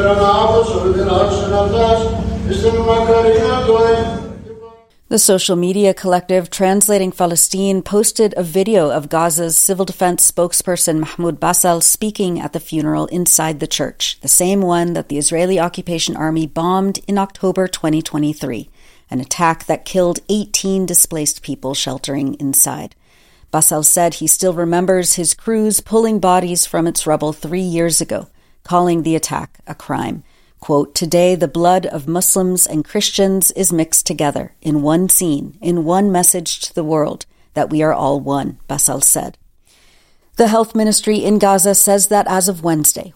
The social media collective Translating Palestine posted a video of Gaza's civil defense spokesperson Mahmoud Basal speaking at the funeral inside the church, the same one that the Israeli occupation army bombed in October 2023, an attack that killed 18 displaced people sheltering inside. Basal said he still remembers his crews pulling bodies from its rubble 3 years ago, calling the attack a crime. Quote, "Today the blood of Muslims and Christians is mixed together in one scene, in one message to the world, that we are all one," Basal said. The health ministry in Gaza says that as of Wednesday,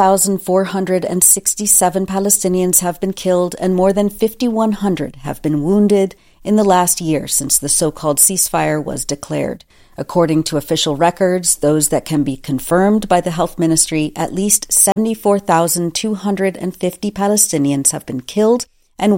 1,467 Palestinians have been killed and more than 5,100 have been wounded in the last year since the so-called ceasefire was declared. According to official records, those that can be confirmed by the health ministry, at least 74,250 Palestinians have been killed and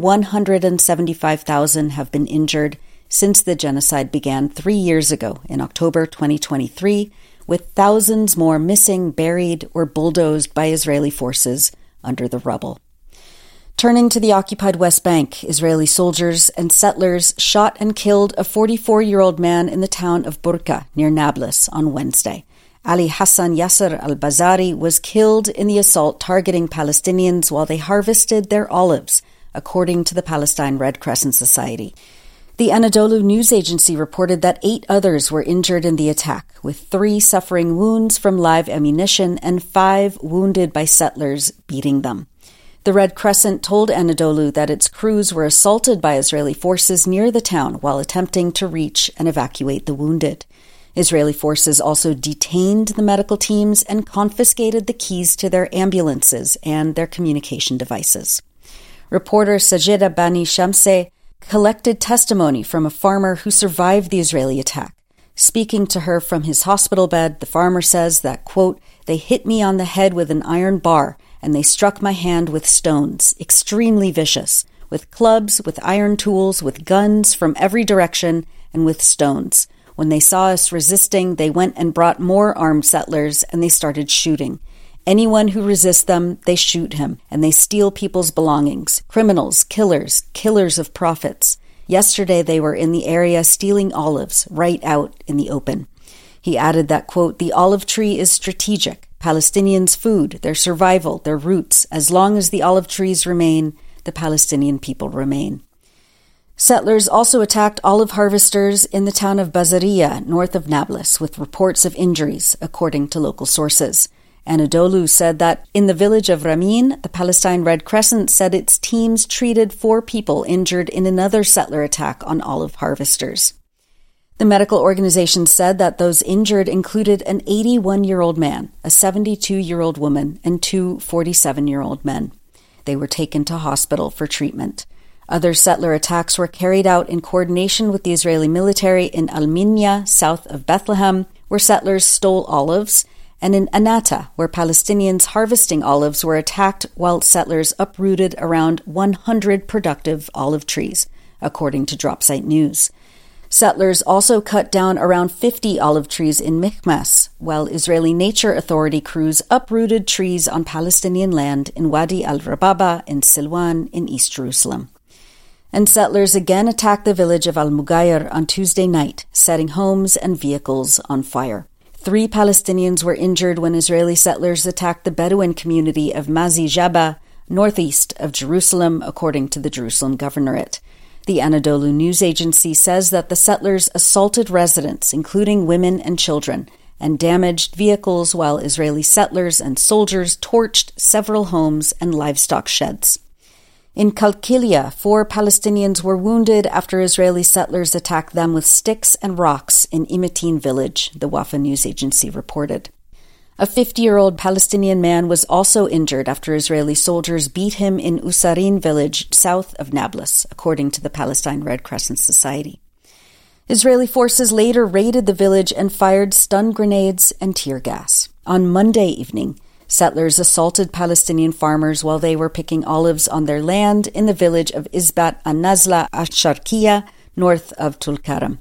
175,000 have been injured since the genocide began 3 years ago in October 2023, with thousands more missing, buried, or bulldozed by Israeli forces under the rubble. Turning to the occupied West Bank, Israeli soldiers and settlers shot and killed a 44-year-old man in the town of Burqa near Nablus on Wednesday. Ali Hassan Yasser al-Bazari was killed in the assault targeting Palestinians while they harvested their olives, according to the Palestine Red Crescent Society. The Anadolu news agency reported that 8 others were injured in the attack, with 3 suffering wounds from live ammunition and 5 wounded by settlers beating them. The Red Crescent told Anadolu that its crews were assaulted by Israeli forces near the town while attempting to reach and evacuate the wounded. Israeli forces also detained the medical teams and confiscated the keys to their ambulances and their communication devices. Reporter Sajida Bani Shamse collected testimony from a farmer who survived the Israeli attack. Speaking to her from his hospital bed, the farmer says that, quote, "They hit me on the head with an iron bar, and they struck my hand with stones, extremely vicious, with clubs, with iron tools, with guns from every direction, and with stones. When they saw us resisting, they went and brought more armed settlers, and they started shooting. Anyone who resists them, they shoot him, and they steal people's belongings. Criminals, killers of prophets. Yesterday they were in the area stealing olives, right out in the open." He added that, quote, "The olive tree is strategic. Palestinians' food, their survival, their roots. As long as the olive trees remain, the Palestinian people remain." Settlers also attacked olive harvesters in the town of Bazariya, north of Nablus, with reports of injuries, according to local sources. Anadolu said that in the village of Ramin, the Palestine Red Crescent said its teams treated 4 people injured in another settler attack on olive harvesters. The medical organization said that those injured included an 81-year-old man, a 72-year-old woman, and 2 47-year-old men. They were taken to hospital for treatment. Other settler attacks were carried out in coordination with the Israeli military in Al-Minya, south of Bethlehem, where settlers stole olives, and in Anata, where Palestinians harvesting olives were attacked while settlers uprooted around 100 productive olive trees, according to Dropsite News. Settlers also cut down around 50 olive trees in Michmas, while Israeli Nature Authority crews uprooted trees on Palestinian land in Wadi al-Rababa in Silwan in East Jerusalem. And settlers again attacked the village of Al-Mugayr on Tuesday night, setting homes and vehicles on fire. 3 Palestinians were injured when Israeli settlers attacked the Bedouin community of Mazi Jaba, northeast of Jerusalem, according to the Jerusalem Governorate. The Anadolu news agency says that the settlers assaulted residents, including women and children, and damaged vehicles while Israeli settlers and soldiers torched several homes and livestock sheds. In Kalkilia, 4 Palestinians were wounded after Israeli settlers attacked them with sticks and rocks in Imitin village, the Wafa news agency reported. A 50-year-old Palestinian man was also injured after Israeli soldiers beat him in Usarin village south of Nablus, according to the Palestine Red Crescent Society. Israeli forces later raided the village and fired stun grenades and tear gas. On Monday evening, settlers assaulted Palestinian farmers while they were picking olives on their land in the village of Izbat an-Nazla ash-Sharkiya, north of Tulkaram.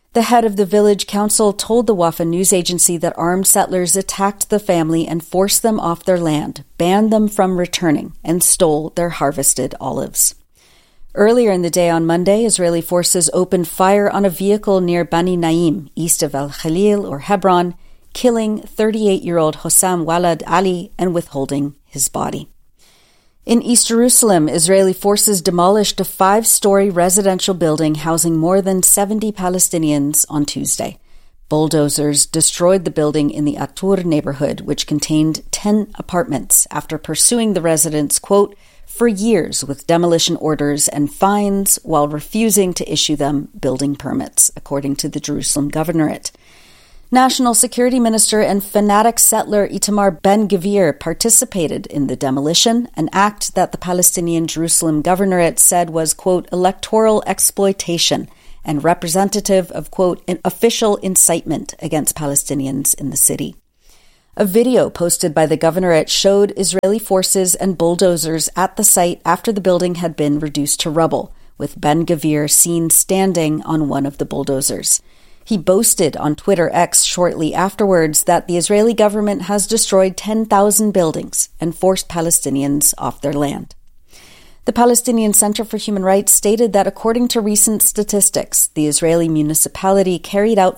The head of the village council told the Wafa news agency that armed settlers attacked the family and forced them off their land, banned them from returning, and stole their harvested olives. Earlier in the day on Monday, Israeli forces opened fire on a vehicle near Bani Naim, east of El Khalil or Hebron, killing 38-year-old Hossam Walad Ali and withholding his body. In East Jerusalem, Israeli forces demolished a 5-story residential building housing more than 70 Palestinians on Tuesday. Bulldozers destroyed the building in the Atur neighborhood, which contained 10 apartments, after pursuing the residents, quote, for years with demolition orders and fines while refusing to issue them building permits, according to the Jerusalem Governorate. National Security Minister and fanatic settler Itamar Ben-Gvir participated in the demolition, an act that the Palestinian Jerusalem Governorate said was, quote, electoral exploitation and representative of, quote, an official incitement against Palestinians in the city. A video posted by the Governorate showed Israeli forces and bulldozers at the site after the building had been reduced to rubble, with Ben-Gvir seen standing on one of the bulldozers. He boasted on Twitter X shortly afterwards that the Israeli government has destroyed 10,000 buildings and forced Palestinians off their land. The Palestinian Center for Human Rights stated that according to recent statistics, the Israeli municipality carried out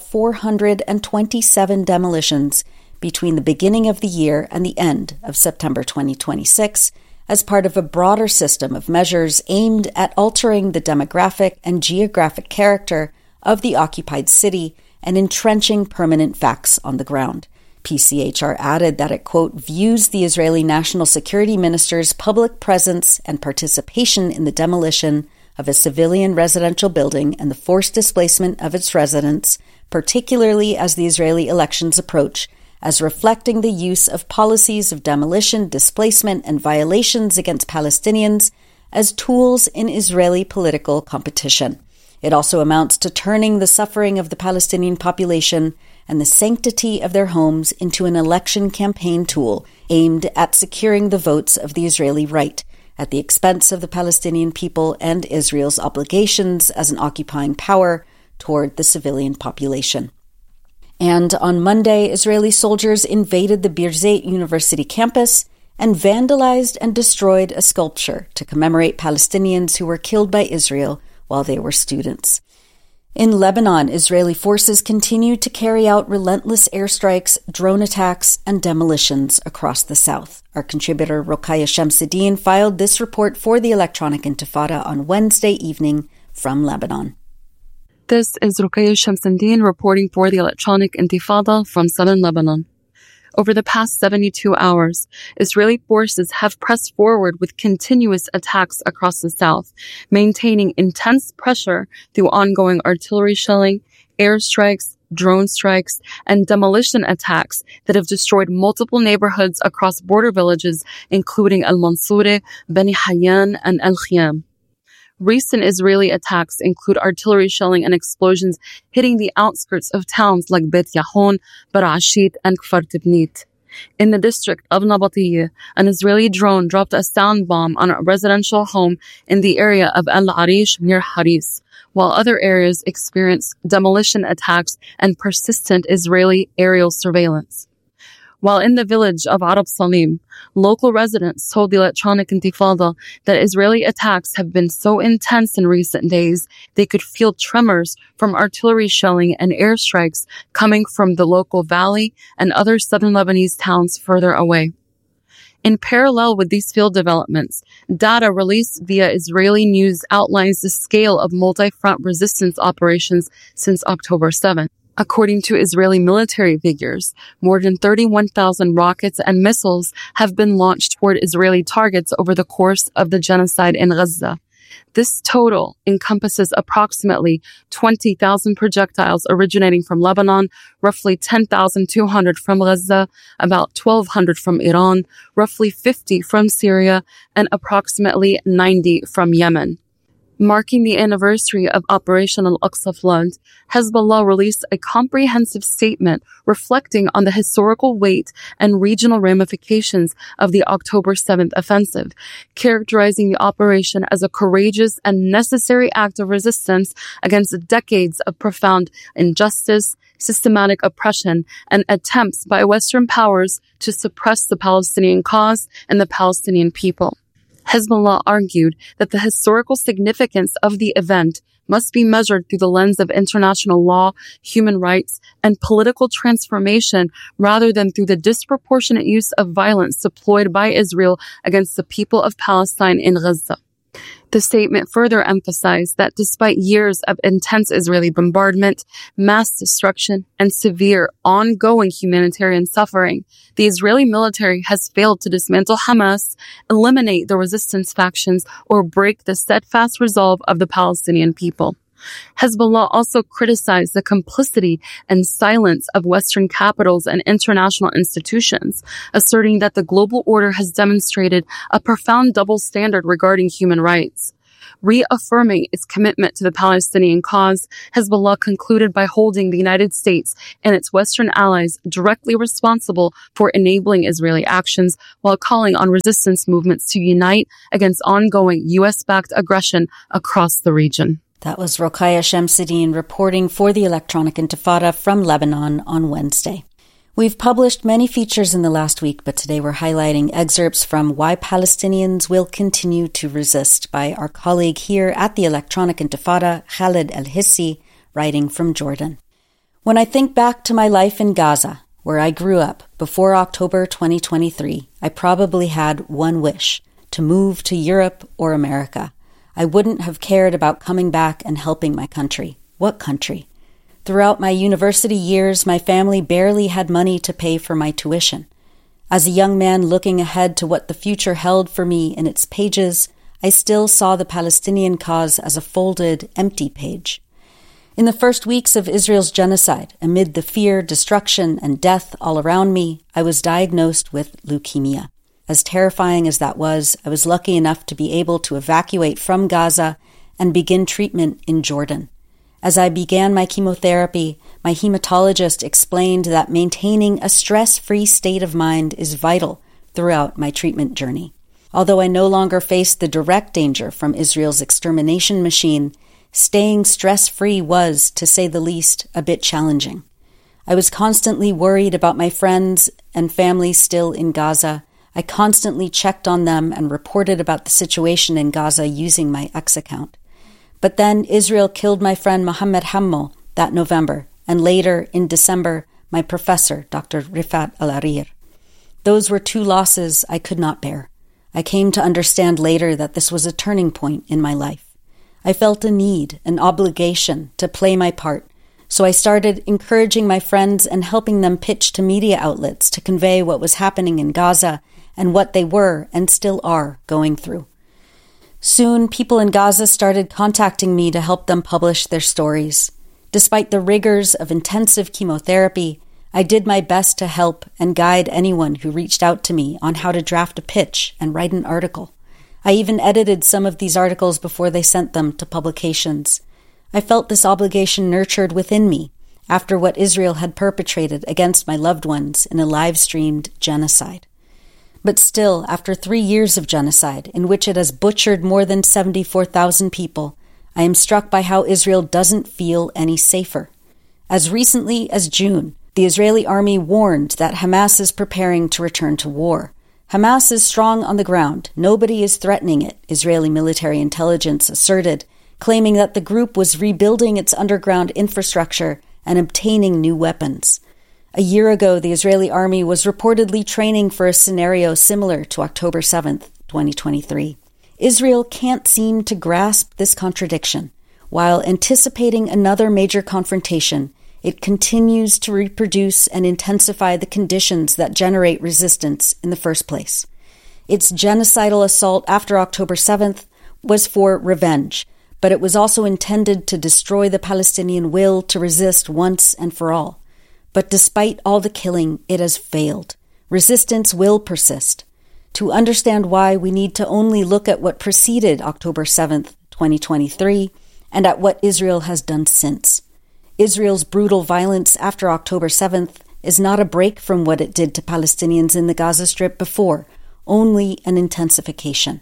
427 demolitions between the beginning of the year and the end of September 2026 as part of a broader system of measures aimed at altering the demographic and geographic character of the occupied city and entrenching permanent facts on the ground. PCHR added that it, quote, views the Israeli National Security Minister's public presence and participation in the demolition of a civilian residential building and the forced displacement of its residents, particularly as the Israeli elections approach, as reflecting the use of policies of demolition, displacement, and violations against Palestinians as tools in Israeli political competition. It also amounts to turning the suffering of the Palestinian population and the sanctity of their homes into an election campaign tool aimed at securing the votes of the Israeli right, at the expense of the Palestinian people and Israel's obligations as an occupying power toward the civilian population. And on Monday, Israeli soldiers invaded the Birzeit University campus and vandalized and destroyed a sculpture to commemorate Palestinians who were killed by Israel while they were students. In Lebanon, Israeli forces continue to carry out relentless airstrikes, drone attacks, and demolitions across the south. Our contributor Rokaya Shamsuddin filed this report for the Electronic Intifada on Wednesday evening from Lebanon. This is Rokaya Shamsuddin reporting for the Electronic Intifada from southern Lebanon. Over the past 72 hours, Israeli forces have pressed forward with continuous attacks across the south, maintaining intense pressure through ongoing artillery shelling, airstrikes, drone strikes, and demolition attacks that have destroyed multiple neighborhoods across border villages, including Al-Mansoureh, Bani Hayyan, and Al-Khiyam. Recent Israeli attacks include artillery shelling and explosions hitting the outskirts of towns like Bet Yahon, Barashit, and Kfar Tibnit. In the district of Nabatiyah, an Israeli drone dropped a sound bomb on a residential home in the area of Al Arish near Haris, while other areas experienced demolition attacks and persistent Israeli aerial surveillance. While in the village of Arab Salim, local residents told the Electronic Intifada that Israeli attacks have been so intense in recent days they could feel tremors from artillery shelling and airstrikes coming from the local valley and other southern Lebanese towns further away. In parallel with these field developments, data released via Israeli news outlines the scale of multi-front resistance operations since October 7th. According to Israeli military figures, more than 31,000 rockets and missiles have been launched toward Israeli targets over the course of the genocide in Gaza. This total encompasses approximately 20,000 projectiles originating from Lebanon, roughly 10,200 from Gaza, about 1,200 from Iran, roughly 50 from Syria, and approximately 90 from Yemen. Marking the anniversary of Operation Al-Aqsa Flood, Hezbollah released a comprehensive statement reflecting on the historical weight and regional ramifications of the October 7th offensive, characterizing the operation as a courageous and necessary act of resistance against decades of profound injustice, systematic oppression, and attempts by Western powers to suppress the Palestinian cause and the Palestinian people. Hezbollah argued that the historical significance of the event must be measured through the lens of international law, human rights, and political transformation rather than through the disproportionate use of violence deployed by Israel against the people of Palestine in Gaza. The statement further emphasized that despite years of intense Israeli bombardment, mass destruction, and severe ongoing humanitarian suffering, the Israeli military has failed to dismantle Hamas, eliminate the resistance factions, or break the steadfast resolve of the Palestinian people. Hezbollah also criticized the complicity and silence of Western capitals and international institutions, asserting that the global order has demonstrated a profound double standard regarding human rights. Reaffirming its commitment to the Palestinian cause, Hezbollah concluded by holding the United States and its Western allies directly responsible for enabling Israeli actions while calling on resistance movements to unite against ongoing U.S.-backed aggression across the region. That was Rokhaya Shamsuddin reporting for the Electronic Intifada from Lebanon on Wednesday. We've published many features in the last week, but today we're highlighting excerpts from Why Palestinians Will Continue to Resist by our colleague here at the Electronic Intifada, Khaled El-Hissi, writing from Jordan. When I think back to my life in Gaza, where I grew up before October 2023, I probably had one wish: to move to Europe or America. I wouldn't have cared about coming back and helping my country. What country? Throughout my university years, my family barely had money to pay for my tuition. As a young man looking ahead to what the future held for me in its pages, I still saw the Palestinian cause as a folded, empty page. In the first weeks of Israel's genocide, amid the fear, destruction, and death all around me, I was diagnosed with leukemia. As terrifying as that was, I was lucky enough to be able to evacuate from Gaza and begin treatment in Jordan. As I began my chemotherapy, my hematologist explained that maintaining a stress-free state of mind is vital throughout my treatment journey. Although I no longer faced the direct danger from Israel's extermination machine, staying stress-free was, to say the least, a bit challenging. I was constantly worried about my friends and family still in Gaza. I constantly checked on them and reported about the situation in Gaza using my X account. But then Israel killed my friend Mohammed Hammo that November, and later, in December, my professor, Dr. Rifat Al-Arir. Those were two losses I could not bear. I came to understand later that this was a turning point in my life. I felt a need, an obligation to play my part, so I started encouraging my friends and helping them pitch to media outlets to convey what was happening in Gaza and what they were and still are going through. Soon, people in Gaza started contacting me to help them publish their stories. Despite the rigors of intensive chemotherapy, I did my best to help and guide anyone who reached out to me on how to draft a pitch and write an article. I even edited some of these articles before they sent them to publications. I felt this obligation nurtured within me after what Israel had perpetrated against my loved ones in a live-streamed genocide. But still, after 3 years of genocide, in which it has butchered more than 74,000 people, I am struck by how Israel doesn't feel any safer. As recently as June, the Israeli army warned that Hamas is preparing to return to war. Hamas is strong on the ground. Nobody is threatening it, Israeli military intelligence asserted, claiming that the group was rebuilding its underground infrastructure and obtaining new weapons. A year ago, the Israeli army was reportedly training for a scenario similar to October 7th, 2023. Israel can't seem to grasp this contradiction. While anticipating another major confrontation, it continues to reproduce and intensify the conditions that generate resistance in the first place. Its genocidal assault after October 7th was for revenge, but it was also intended to destroy the Palestinian will to resist once and for all. But despite all the killing, it has failed. Resistance will persist. To understand why, we need to only look at what preceded October 7th, 2023, and at what Israel has done since. Israel's brutal violence after October 7th is not a break from what it did to Palestinians in the Gaza Strip before, only an intensification.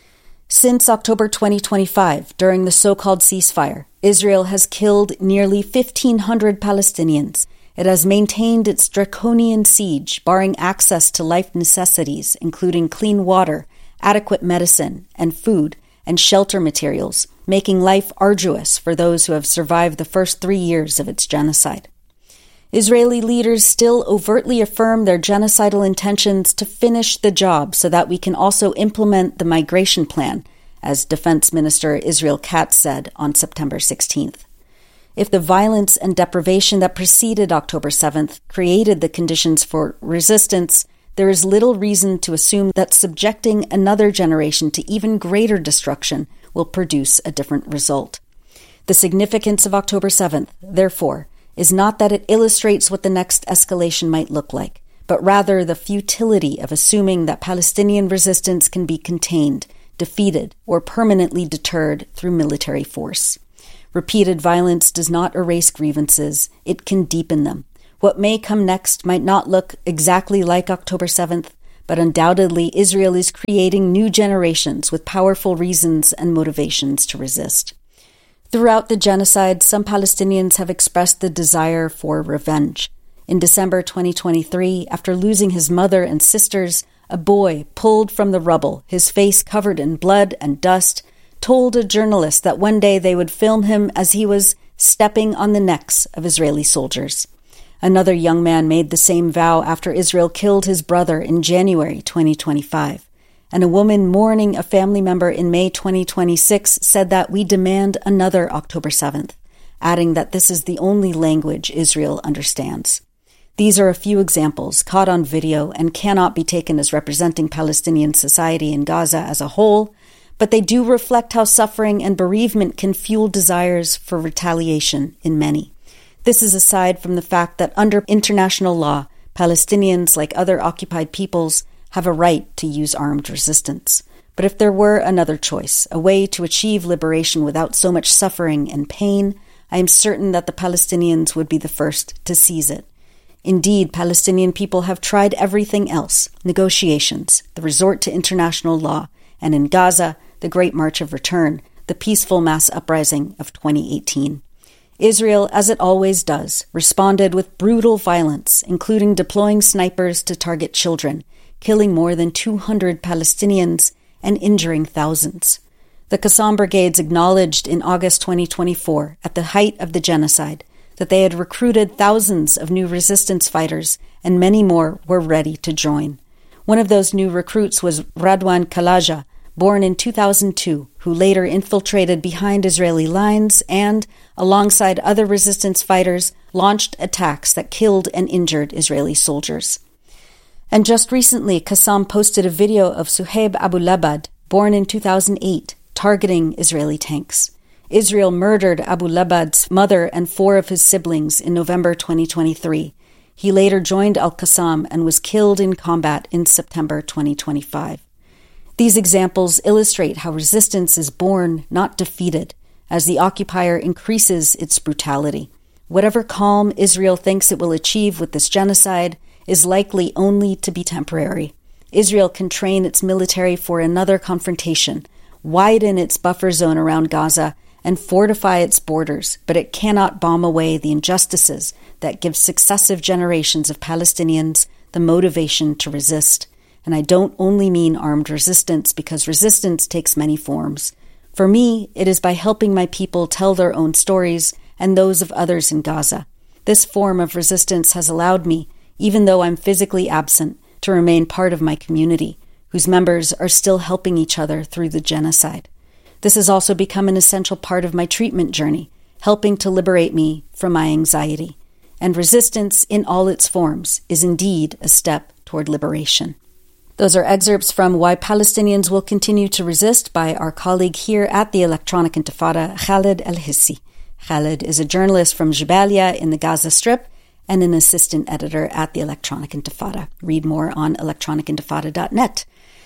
Since October 2025, during the so-called ceasefire, Israel has killed nearly 1,500 Palestinians. It has maintained its draconian siege, barring access to life necessities, including clean water, adequate medicine and food, and shelter materials, making life arduous for those who have survived the first 3 years of its genocide. Israeli leaders still overtly affirm their genocidal intentions to finish the job so that we can also implement the migration plan, as Defense Minister Israel Katz said on September 16th. If the violence and deprivation that preceded October 7th created the conditions for resistance, there is little reason to assume that subjecting another generation to even greater destruction will produce a different result. The significance of October 7th, therefore, is not that it illustrates what the next escalation might look like, but rather the futility of assuming that Palestinian resistance can be contained, defeated, or permanently deterred through military force. Repeated violence does not erase grievances, it can deepen them. What may come next might not look exactly like October 7th, but undoubtedly Israel is creating new generations with powerful reasons and motivations to resist. Throughout the genocide, some Palestinians have expressed the desire for revenge. In December 2023, after losing his mother and sisters, a boy pulled from the rubble, his face covered in blood and dust, told a journalist that one day they would film him as he was stepping on the necks of Israeli soldiers. Another young man made the same vow after Israel killed his brother in January 2025. And a woman mourning a family member in May 2026 said that we demand another October 7th, adding that this is the only language Israel understands. These are a few examples caught on video and cannot be taken as representing Palestinian society in Gaza as a whole, but they do reflect how suffering and bereavement can fuel desires for retaliation in many. This is aside from the fact that under international law, Palestinians, like other occupied peoples, have a right to use armed resistance. But if there were another choice, a way to achieve liberation without so much suffering and pain, I am certain that the Palestinians would be the first to seize it. Indeed, Palestinian people have tried everything else, negotiations, the resort to international law, and in Gaza, the Great March of Return, the peaceful mass uprising of 2018. Israel, as it always does, responded with brutal violence, including deploying snipers to target children, killing more than 200 Palestinians and injuring thousands. The Qassam Brigades acknowledged in August 2024, at the height of the genocide, that they had recruited thousands of new resistance fighters and many more were ready to join. One of those new recruits was Radwan Kalaja, born in 2002, who later infiltrated behind Israeli lines and, alongside other resistance fighters, launched attacks that killed and injured Israeli soldiers. And just recently, Qassam posted a video of Suhaib Abu Labad, born in 2008, targeting Israeli tanks. Israel murdered Abu Labad's mother and 4 of his siblings in November 2023. He later joined Al-Qassam and was killed in combat in September 2025. These examples illustrate how resistance is born, not defeated, as the occupier increases its brutality. Whatever calm Israel thinks it will achieve with this genocide is likely only to be temporary. Israel can train its military for another confrontation, widen its buffer zone around Gaza, and fortify its borders, but it cannot bomb away the injustices that give successive generations of Palestinians the motivation to resist. And I don't only mean armed resistance, because resistance takes many forms. For me, it is by helping my people tell their own stories and those of others in Gaza. This form of resistance has allowed me, even though I'm physically absent, to remain part of my community, whose members are still helping each other through the genocide. This has also become an essential part of my treatment journey, helping to liberate me from my anxiety. And resistance in all its forms is indeed a step toward liberation. Those are excerpts from Why Palestinians Will Continue to Resist by our colleague here at the Electronic Intifada, Khaled El-Hissi. Khaled is a journalist from Jabalia in the Gaza Strip and an assistant editor at the Electronic Intifada. Read more on electronicintifada.net.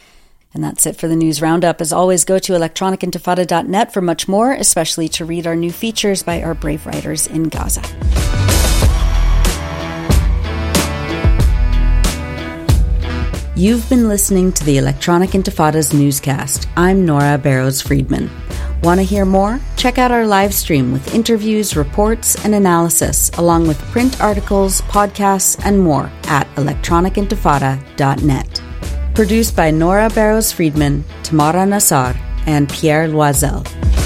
And that's it for the News Roundup. As always, go to electronicintifada.net for much more, especially to read our new features by our brave writers in Gaza. You've been listening to the Electronic Intifada's newscast. I'm Nora Barrows-Friedman. Want to hear more? Check out our live stream with interviews, reports, and analysis, along with print articles, podcasts, and more at electronicintifada.net. Produced by Nora Barrows-Friedman, Tamara Nassar, and Pierre Loisel.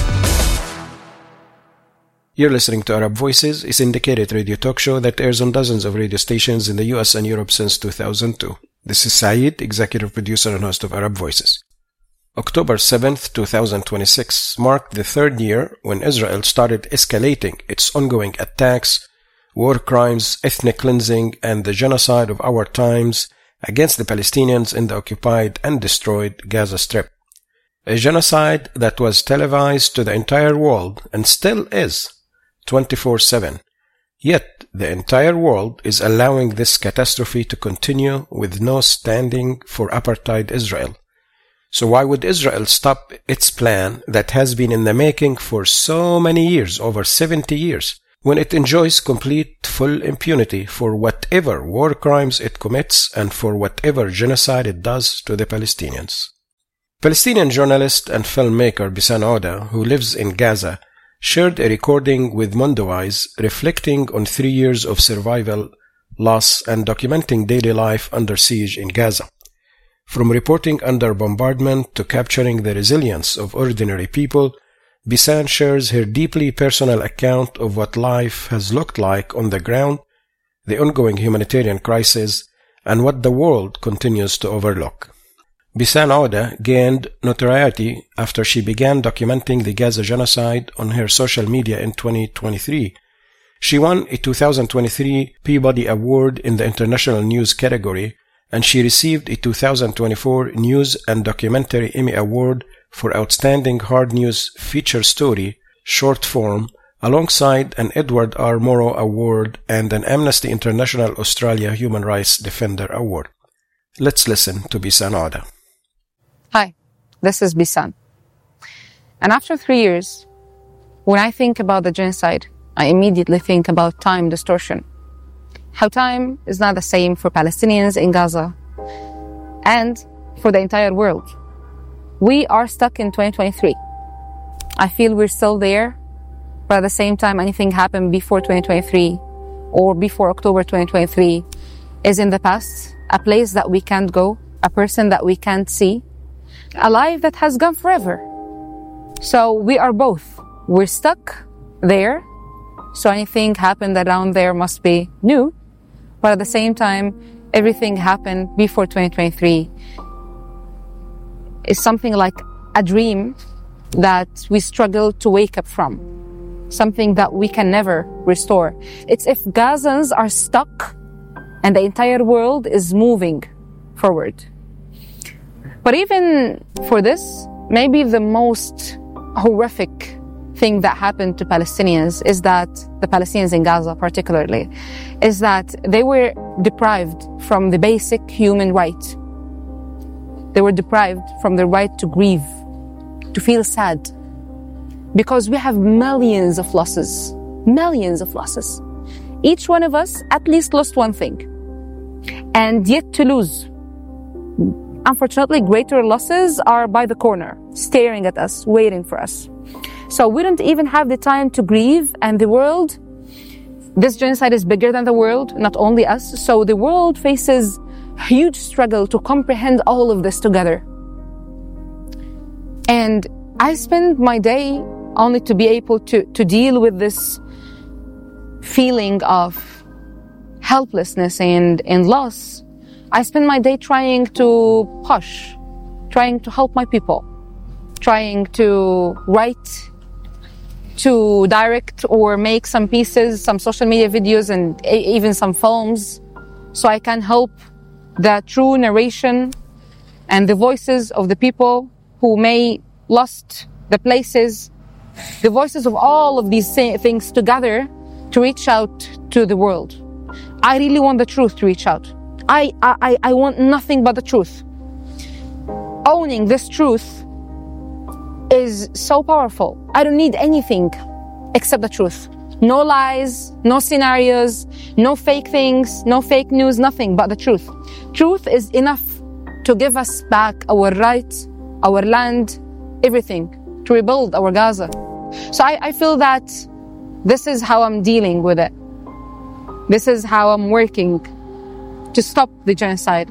You're listening to Arab Voices, a syndicated radio talk show that airs on dozens of radio stations in the US and Europe since 2002. This is Saeed, executive producer and host of Arab Voices. October 7th, 2026 marked the third year when Israel started escalating its ongoing attacks, war crimes, ethnic cleansing, and the genocide of our times against the Palestinians in the occupied and destroyed Gaza Strip. A genocide that was televised to the entire world and still is 24/7. Yet the entire world is allowing this catastrophe to continue with no standing for apartheid Israel. So why would Israel stop its plan that has been in the making for so many years, over 70 years, when it enjoys complete, full impunity for whatever war crimes it commits and for whatever genocide it does to the Palestinians? Palestinian journalist and filmmaker Bisan Oda, who lives in Gaza, shared a recording with Mondoweiss reflecting on 3 years of survival, loss, and documenting daily life under siege in Gaza. From reporting under bombardment to capturing the resilience of ordinary people, Bisan shares her deeply personal account of what life has looked like on the ground, the ongoing humanitarian crisis, and what the world continues to overlook. Bisan Oda gained notoriety after she began documenting the Gaza genocide on her social media in 2023. She won a 2023 Peabody Award in the International News category, and she received a 2024 News and Documentary Emmy Award for Outstanding Hard News Feature Story, Short Form, alongside an Edward R. Morrow Award and an Amnesty International Australia Human Rights Defender Award. Let's listen to Bisan Oda. Hi, this is Bisan. And after 3 years, when I think about the genocide, I immediately think about time distortion. How time is not the same for Palestinians in Gaza and for the entire world. We are stuck in 2023. I feel we're still there, but at the same time, anything happened before 2023 or before October 2023 is in the past, a place that we can't go, a person that we can't see, a life that has gone forever. So we are both. We're stuck there, so anything happened around there must be new, but at the same time, everything happened before 2023 is something like a dream that we struggle to wake up from, something that we can never restore. It's if Gazans are stuck and the entire world is moving forward. But even for this, maybe the most horrific thing that happened to Palestinians is that, the Palestinians in Gaza particularly, is that they were deprived from the basic human right. They were deprived from the right to grieve, to feel sad. Because we have millions of losses. Millions of losses. Each one of us at least lost one thing. And yet to lose. Unfortunately, greater losses are by the corner, staring at us, waiting for us. So we don't even have the time to grieve, and the world, this genocide is bigger than the world, not only us. So the world faces huge struggle to comprehend all of this together. And I spend my day only to be able to deal with this feeling of helplessness and loss. I spend my day trying to push, trying to help my people, trying to write, to direct or make some pieces, some social media videos, and even some films, so I can help the true narration and the voices of the people who may lost the places, the voices of all of these things together to reach out to the world. I really want the truth to reach out. I want nothing but the truth. owning this truth is so powerful. I don't need anything except the truth. No lies, no scenarios, no fake things, no fake news, nothing but the truth. Truth is enough to give us back our rights, our land, everything, to rebuild our Gaza. So I feel that this is how I'm dealing with it. This is how I'm working to stop the genocide.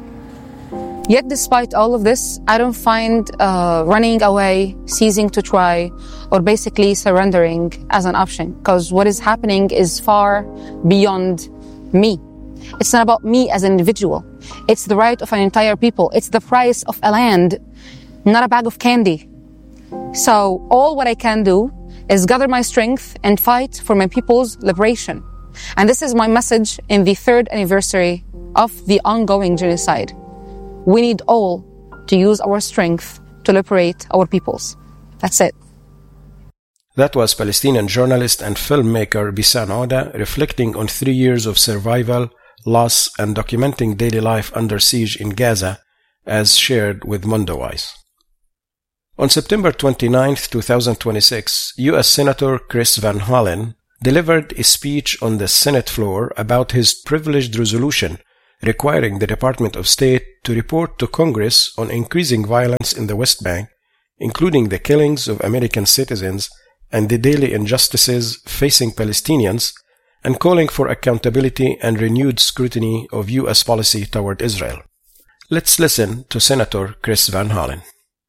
Yet despite all of this, I don't find running away, ceasing to try, or basically surrendering as an option, because what is happening is far beyond me. It's not about me as an individual. It's the right of an entire people. It's the price of a land, not a bag of candy. So all what I can do is gather my strength and fight for my people's liberation. And this is my message in the 3rd anniversary of the ongoing genocide. We need all to use our strength to liberate our peoples. That's it. That was Palestinian journalist and filmmaker Bisan Oda reflecting on 3 years of survival, loss, and documenting daily life under siege in Gaza, as shared with Mondowise. On September 29, 2026, U.S. Senator Chris Van Hollen delivered a speech on the Senate floor about his privileged resolution requiring the Department of State to report to Congress on increasing violence in the West Bank, including the killings of American citizens and the daily injustices facing Palestinians, and calling for accountability and renewed scrutiny of U.S. policy toward Israel. Let's listen to Senator Chris Van Hollen.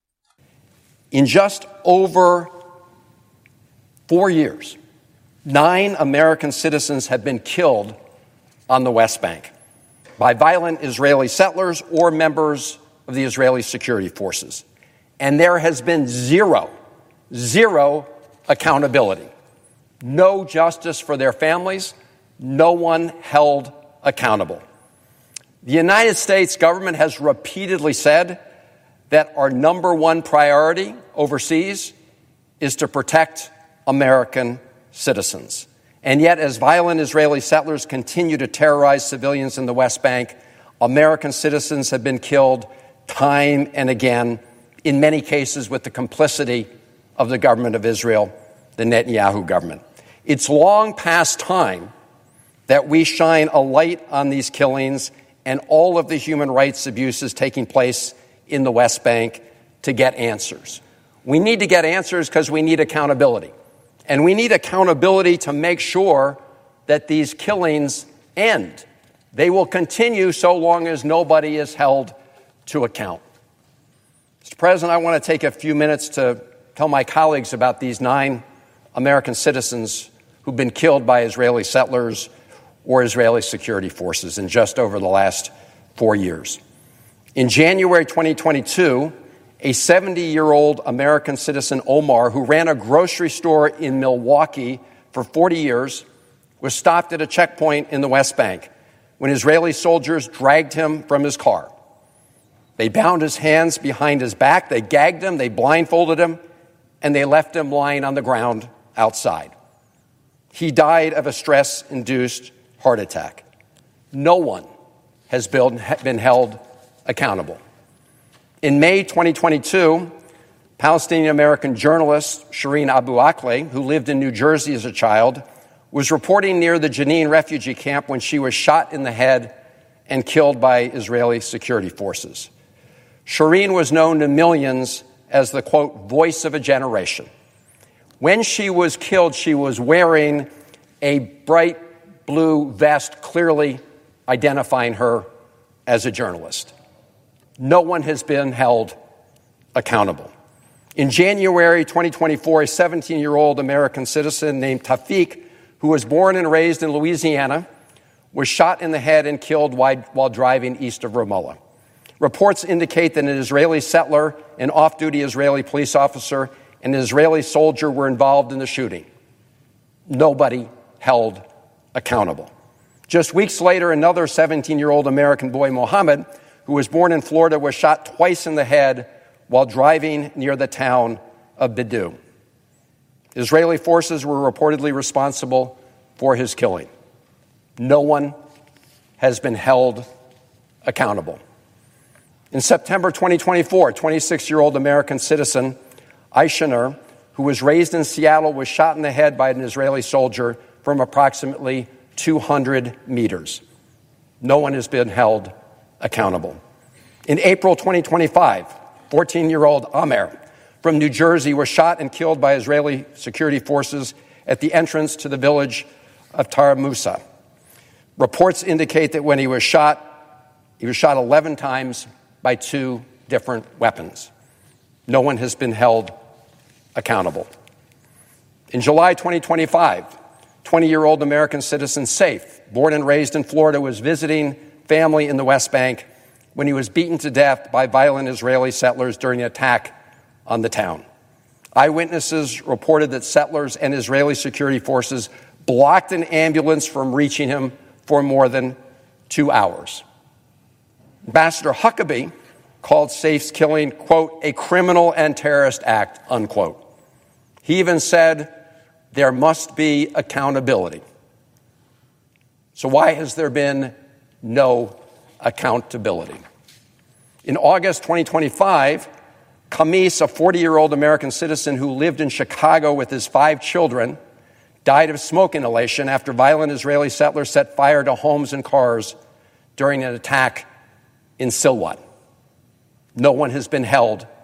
In just over 4 years, 9 American citizens have been killed on the West Bank by violent Israeli settlers or members of the Israeli security forces. And there has been zero accountability. No justice for their families, no one held accountable. The United States government has repeatedly said that our number one priority overseas is to protect American citizens. And yet, as violent Israeli settlers continue to terrorize civilians in the West Bank, American citizens have been killed time and again, in many cases with the complicity of the government of Israel, the Netanyahu government. It's long past time that we shine a light on these killings and all of the human rights abuses taking place in the West Bank to get answers. We need to get answers because we need accountability. And we need accountability to make sure that these killings end. They will continue so long as nobody is held to account. Mr. President, I want to take a few minutes to tell my colleagues about these 9 American citizens who've been killed by Israeli settlers or Israeli security forces in just over the last 4 years. In January 2022, a 70-year-old American citizen, Omar, who ran a grocery store in Milwaukee for 40 years, was stopped at a checkpoint in the West Bank when Israeli soldiers dragged him from his car. They bound his hands behind his back, they gagged him, they blindfolded him, and they left him lying on the ground outside. He died of a stress-induced heart attack. No one has been held accountable. In May 2022, Palestinian-American journalist Shireen Abu Akleh, who lived in New Jersey as a child, was reporting near the Jenin refugee camp when she was shot in the head and killed by Israeli security forces. Shireen was known to millions as the, quote, voice of a generation. When she was killed, she was wearing a bright blue vest, clearly identifying her as a journalist. No one has been held accountable. In January 2024, a 17-year-old American citizen named Tawfiq, who was born and raised in Louisiana, was shot in the head and killed while driving east of Ramallah. Reports indicate that an Israeli settler, an off-duty Israeli police officer, and an Israeli soldier were involved in the shooting. Nobody held accountable. Just weeks later, another 17-year-old American boy, Mohammed, who was born in Florida, was shot twice in the head while driving near the town of Bedu. Israeli forces were reportedly responsible for his killing. No one has been held accountable. In September 2024, 26-year-old American citizen Aishanur, who was raised in Seattle, was shot in the head by an Israeli soldier from approximately 200 meters. No one has been held accountable. In April 2025, 14-year-old Amer from New Jersey was shot and killed by Israeli security forces at the entrance to the village of Tar Musa. Reports indicate that when he was shot 11 times by 2 different weapons. No one has been held accountable. In July 2025, 20-year-old American citizen Saif, born and raised in Florida, was visiting family in the West Bank when he was beaten to death by violent Israeli settlers during an attack on the town. Eyewitnesses reported that settlers and Israeli security forces blocked an ambulance from reaching him for more than 2 hours. Ambassador Huckabee called Saif's killing, quote, a criminal and terrorist act, unquote. He even said there must be accountability. So why has there been no accountability? In August 2025, Khamis, a 40-year-old American citizen who lived in Chicago with his 5 children, died of smoke inhalation after violent Israeli settlers set fire to homes and cars during an attack in Silwan. No one has been held